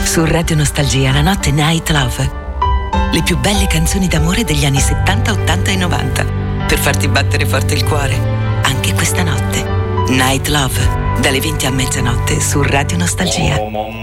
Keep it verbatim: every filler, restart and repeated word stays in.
Su Radio Nostalgia la notte Night Love. Le più belle canzoni d'amore degli anni settanta, ottanta e novanta. Per farti battere forte il cuore. Anche questa notte. Night Love. Dalle venti a mezzanotte su Radio Nostalgia.